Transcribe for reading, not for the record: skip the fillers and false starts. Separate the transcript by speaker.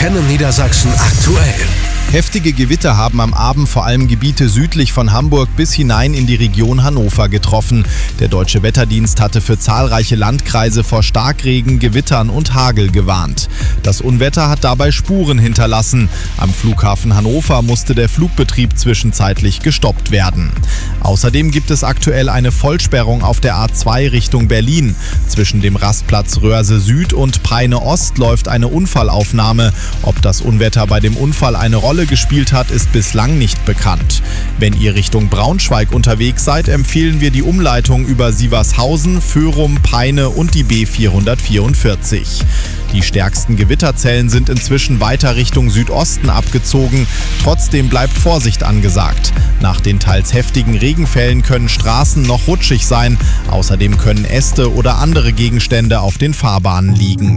Speaker 1: Antenne Niedersachsen aktuell.
Speaker 2: Heftige Gewitter haben am Abend vor allem Gebiete südlich von Hamburg bis hinein in die Region Hannover getroffen. Der Deutsche Wetterdienst hatte für zahlreiche Landkreise vor Starkregen, Gewittern und Hagel gewarnt. Das Unwetter hat dabei Spuren hinterlassen. Am Flughafen Hannover musste der Flugbetrieb zwischenzeitlich gestoppt werden. Außerdem gibt es aktuell eine Vollsperrung auf der A2 Richtung Berlin. Zwischen dem Rastplatz Röhrse Süd und Peine Ost läuft eine Unfallaufnahme. Ob das Unwetter bei dem Unfall eine Rolle gespielt hat, ist bislang nicht bekannt. Wenn ihr Richtung Braunschweig unterwegs seid, empfehlen wir die Umleitung über Sievershausen, Föhrum, Peine und die B444. Die stärksten Gewitterzellen sind inzwischen weiter Richtung Südosten abgezogen. Trotzdem bleibt Vorsicht angesagt. Nach den teils heftigen Regenfällen können Straßen noch rutschig sein. Außerdem können Äste oder andere Gegenstände auf den Fahrbahnen liegen.